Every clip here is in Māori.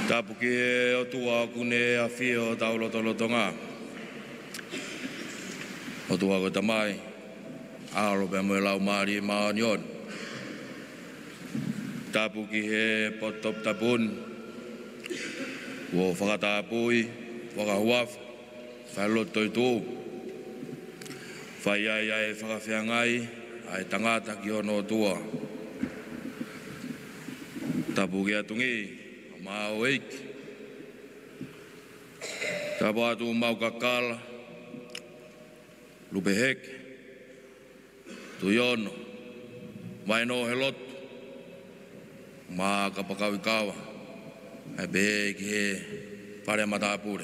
Tapuki e o tua kune a fio tau lotolotonga. O tua ko tamai. Alo pe mo lau mari maonion. Tapuki he potop tapun. Wo whakatapui, whakahuaf, whalotoi tū. Whaiai ai whakawhiangai, ai tangata ki ono tua. Tapuki atungi, mau eik. Tapu atu mau kakala, lupe hek, tu yono, maino helot, ma kapakawikawa, ai beki he pare matapure.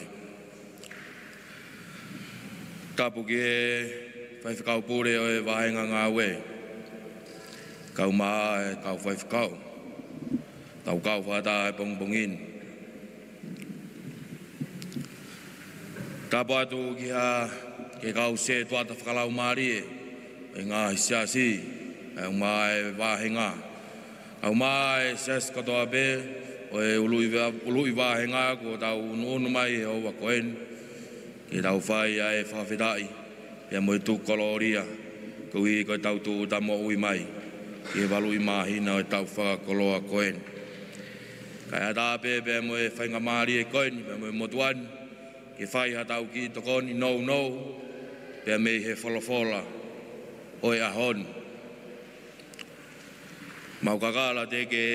Tapuki he whaiwhikau pure o e wahenga ngā we. Kau maa e kau whaiwhikau. Tau kau whata e pongpongin. Tapu atu ki ha ke kau se tuata whakalau maari e ngā hisiasi e maa e wahenga. Kau maa e ses katoa be o e ului wahenga ko tau unu mai e owa koen. Ke tau whai a e whawhitai pia mo i tū koloria ko i koe tau tū tamo ui mai. Ke walu i mahina o e tau whakakoloa koen. Kai hata pe mo e whainga maari e koen, pe mo e motuan, ke whai hatau ki tokoni no, pe me he wholofola o e ahon. Mau kakala te ke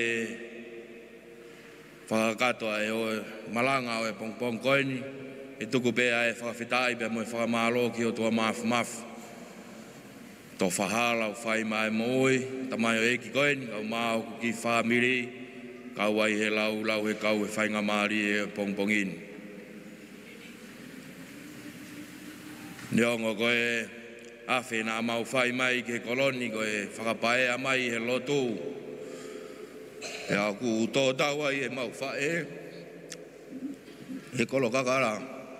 whakakatoa e o e malanga o e pongpong koeni, e tuku pe a e whakawhitai pe mo e whakamalo ki o tua mafu. Tō whahala o whai mai mo oi, tamai o eki koeni, au mao ki whamiri, kau ai he lau he kau e whainga maari e pongpongin. Neongo koe awhi nā mau whai mai ke koloni koe whakapae a mai he lotu. E aku tō tau ai e mau whae he kolo kakara.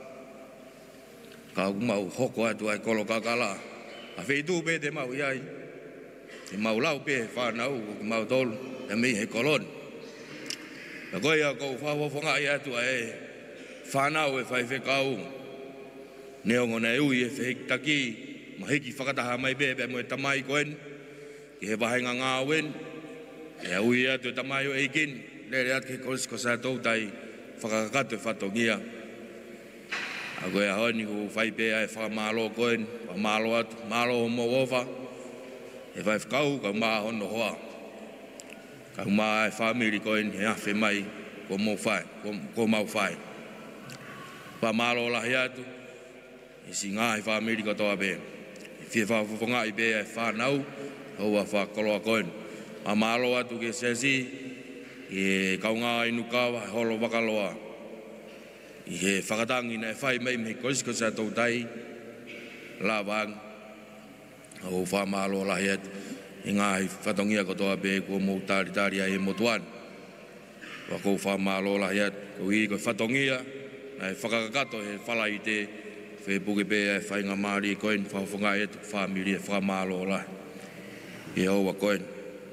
Kau mau hoko atu ai kolo kakara. A whitu pe te mau iai. Te mau lau pe whanau o mau tolu e mi he koloni. Na koe a kou whawawhonga i atu e whanau e whaiwhekau. Neongo nei ui e whehitaki, ma hiki whakataha mai bebe mo e tamai koen, ki he wahenga ngā wen, e ui atu e tamai o eikin, lere atu ke korisko sa tautai whakakato e whatongia. A koe a honi ku whaipea e whakamalo koen, whamalo atu, malo homo wofa, e whaifkau kau maa hono hoa. Kau maa e whamiri koen he awhi mai ko mau whai. Whamalo lahi atu, e si ngā he whamiri katoa be. E whie whawhawhonga i be e whanau, haua whakoloa koen. Whamalo atu ke sesi, e kau ngā inu kawa, e holo wakaloa. I he whakatangi na e whai mai me korisko sa tautai, la wang, hau whamalo lahi atu. I ngā hi whatongia katoa be kua mō tāri ai e motuan. Wa kou whamalo lahi atu, kou i koe whatongia, na e whakakato he whalai te whepuke pe e whainga maari e koen, whawhonga e tu whamiri e whamalo lahi. I haua koen.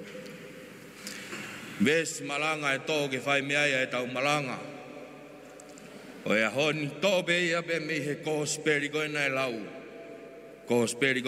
Ves malanga e tō ke whai mea e tau malanga. O e honi tō pe ia pe me he kohosperi koen e lau. Kohosperi